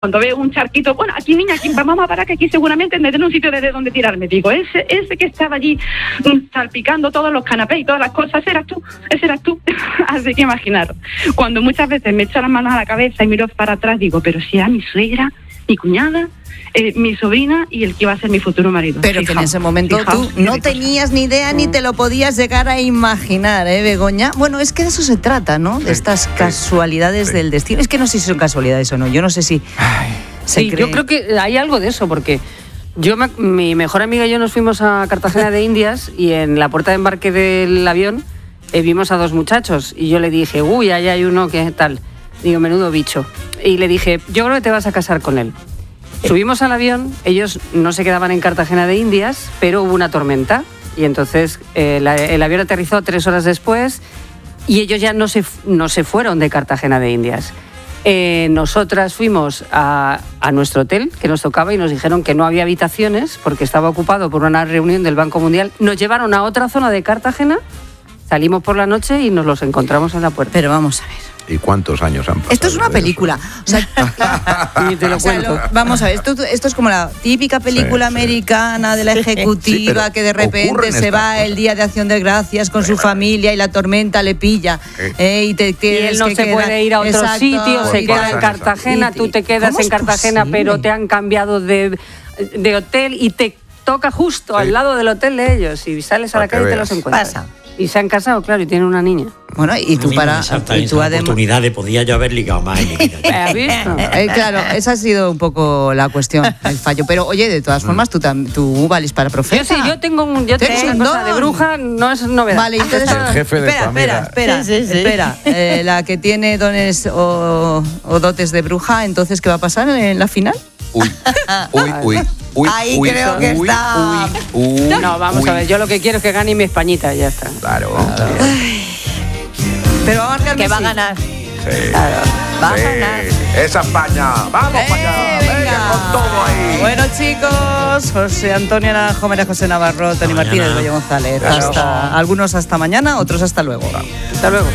Cuando veo un charquito, bueno, aquí niña, aquí vamos a parar, que aquí seguramente me den un sitio desde donde tirarme. Digo, ese que estaba allí salpicando todos los canapés y todas las cosas, ese eras tú. Así que imaginaros. Cuando muchas veces me echo las manos a la cabeza y miro para atrás, digo, pero si era mi suegra, mi cuñada, mi sobrina y el que iba a ser mi futuro marido. Pero que en ese momento tú no tenías ni idea ni te lo podías llegar a imaginar, Begoña. Bueno, es que de eso se trata, ¿no? De estas casualidades del destino. Es que no sé si son casualidades o no. Yo no sé si sí, yo creo que hay algo de eso, porque mi mejor amiga y yo nos fuimos a Cartagena de Indias y en la puerta de embarque del avión vimos a dos muchachos y yo le dije, uy, ahí hay uno que tal. Digo, menudo bicho. Y le dije, yo creo que te vas a casar con él. Subimos al avión, ellos no se quedaban en Cartagena de Indias, pero hubo una tormenta y entonces el avión aterrizó 3 horas después y ellos ya no se fueron de Cartagena de Indias. Nosotras fuimos a nuestro hotel que nos tocaba y nos dijeron que no había habitaciones porque estaba ocupado por una reunión del Banco Mundial. Nos llevaron a otra zona de Cartagena, salimos por la noche y nos los encontramos en la puerta. Pero vamos a ver. ¿Y cuántos años han pasado? Esto es una película. O sea, y te lo cuento. Vamos a ver, esto es como la típica película americana de la ejecutiva que de repente se va el Día de Acción de Gracias con su familia y la tormenta le pilla. Y él no se puede ir a otro sitio, se queda en Cartagena, tú te quedas en Cartagena, pero te han cambiado de hotel y te toca justo al lado del hotel de ellos y sales a la calle y te los encuentras. Pasa. Y se han casado, claro, y tienen una niña. Bueno, y tú oportunidad de podía yo haber ligado más en mi vida. ¿Has visto? Claro, esa ha sido un poco la cuestión, el fallo. Pero oye, de todas formas, tú vales para profeta. Yo tengo una cosa de bruja, no es novedad. Vale, entonces el jefe de tu amiga. Espera. La que tiene dones o dotes de bruja, entonces, ¿qué va a pasar en la final? Uy. Ahí creo que está. No, vamos a ver, yo lo que quiero es que gane mi Españita y ya está. Claro. Pero va a marcar que Messi. va a ganar. Sí. Claro, va a ganar. Esa España. Vamos para allá. Venga con todo ahí. Bueno, chicos, José Antonio Naranjo, María José Navarro, Tony Martínez, Bello González. Algunos hasta mañana, otros hasta luego. Hasta luego.